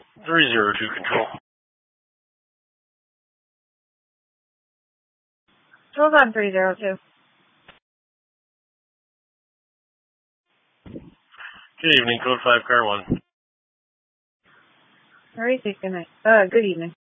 302 control. Control's on 302. Good evening, code 5, car 1. Very good night. Good evening.